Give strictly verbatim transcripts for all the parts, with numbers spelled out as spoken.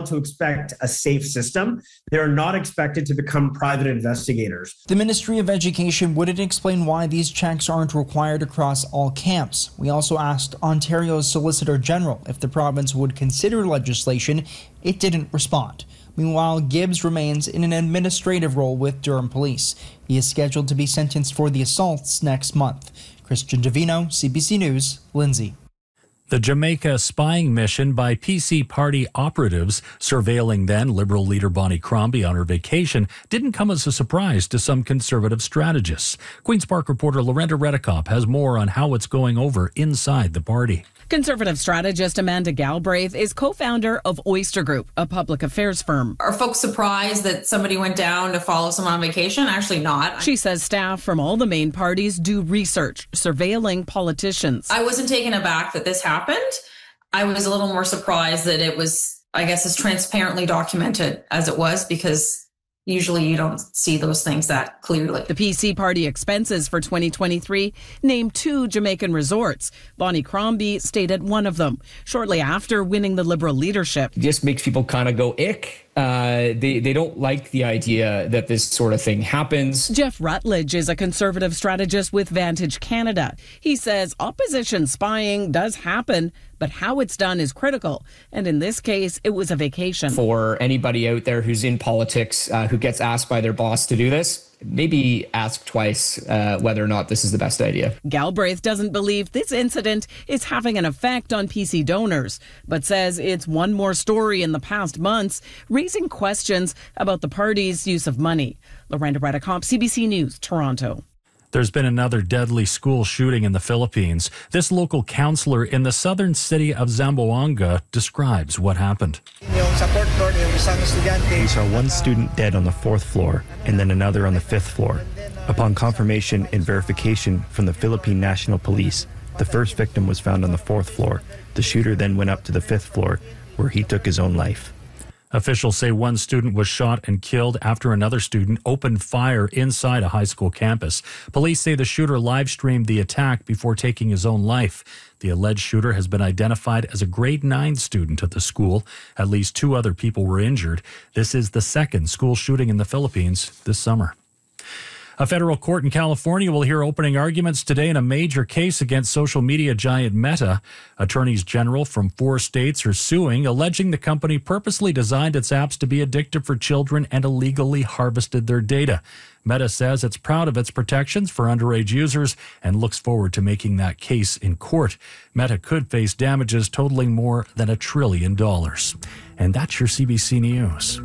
to expect a safe system. They are not expected to become private investigators. The Ministry of Education wouldn't explain why these checks aren't required across all camps. We also asked Ontario's Solicitor General if the province would consider legislation. It didn't respond. Meanwhile, Gibbs remains in an administrative role with Durham Police. He is scheduled to be sentenced for the assaults next month. Christian Davino, C B C News, Lindsay. The Jamaica spying mission by P C party operatives surveilling then Liberal leader Bonnie Crombie on her vacation didn't come as a surprise to some Conservative strategists. Queen's Park reporter Lorenda Redekop has more on how it's going over inside the party. Conservative strategist Amanda Galbraith is co-founder of Oyster Group, a public affairs firm. Are folks surprised that somebody went down to follow someone on vacation? Actually not. She says staff from all the main parties do research, surveilling politicians. I wasn't taken aback that this happened. I was a little more surprised that it was, I guess, as transparently documented as it was, because usually you don't see those things that clearly. The P C party expenses for twenty twenty-three named two Jamaican resorts. Bonnie Crombie stayed at one of them shortly after winning the Liberal leadership. It just makes people kind of go ick. Uh, they, they don't like the idea that this sort of thing happens. Jeff Rutledge is a Conservative strategist with Vantage Canada. He says opposition spying does happen, but how it's done is critical. And in this case, it was a vacation. For anybody out there who's in politics uh, who gets asked by their boss to do this, maybe ask twice uh, whether or not this is the best idea. Galbraith doesn't believe this incident is having an effect on P C donors, but says it's one more story in the past months, raising questions about the party's use of money. Lorenda Redekop, C B C News, Toronto. There's been another deadly school shooting in the Philippines. This local counselor in the southern city of Zamboanga describes what happened. We saw one student dead on the fourth floor and then another on the fifth floor. Upon confirmation and verification from the Philippine National Police, the first victim was found on the fourth floor. The shooter then went up to the fifth floor, where he took his own life. Officials say one student was shot and killed after another student opened fire inside a high school campus. Police say the shooter live-streamed the attack before taking his own life. The alleged shooter has been identified as a grade nine student at the school. At least two other people were injured. This is the second school shooting in the Philippines this summer. A federal court in California will hear opening arguments today in a major case against social media giant Meta. Attorneys general from four states are suing, alleging the company purposely designed its apps to be addictive for children and illegally harvested their data. Meta says it's proud of its protections for underage users and looks forward to making that case in court. Meta could face damages totaling more than a trillion dollars. And that's your C B C News.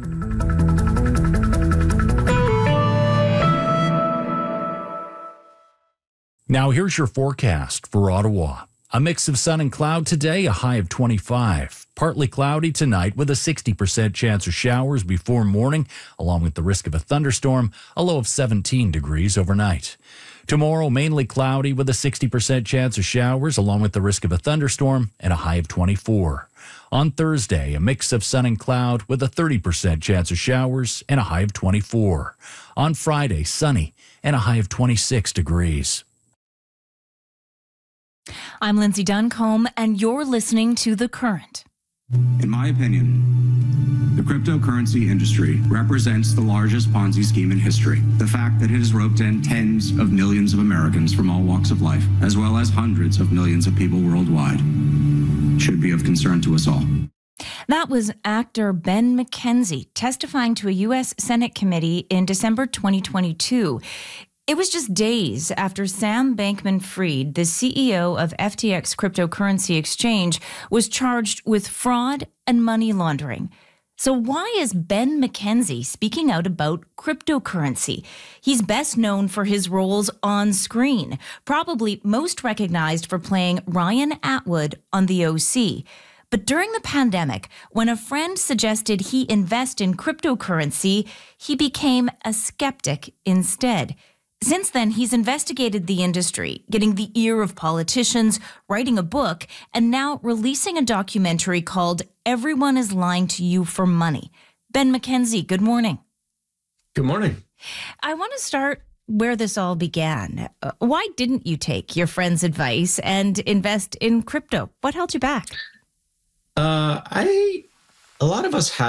Now here's your forecast for Ottawa. A mix of sun and cloud today, a high of twenty-five. Partly cloudy tonight with a sixty percent chance of showers before morning, along with the risk of a thunderstorm, a low of seventeen degrees overnight. Tomorrow, mainly cloudy with a sixty percent chance of showers, along with the risk of a thunderstorm, and a high of twenty-four. On Thursday, a mix of sun and cloud with a thirty percent chance of showers and a high of twenty-four. On Friday, sunny and a high of twenty-six degrees. I'm Lindsay Duncombe, and you're listening to The Current. In my opinion, the cryptocurrency industry represents the largest Ponzi scheme in history. The fact that it has roped in tens of millions of Americans from all walks of life, as well as hundreds of millions of people worldwide, should be of concern to us all. That was actor Ben McKenzie testifying to a U S Senate committee in December twenty twenty-two. It was just days after Sam Bankman-Fried, the C E O of F T X Cryptocurrency Exchange, was charged with fraud and money laundering. So why is Ben McKenzie speaking out about cryptocurrency? He's best known for his roles on screen, probably most recognized for playing Ryan Atwood on The O C. But during the pandemic, when a friend suggested he invest in cryptocurrency, he became a skeptic instead. Since then, he's investigated the industry, getting the ear of politicians, writing a book, and now releasing a documentary called Everyone is Lying to You for Money. Ben McKenzie, good morning. Good morning. I want to start where this all began. Uh, why didn't you take your friend's advice and invest in crypto? What held you back? Uh, I, a lot of us have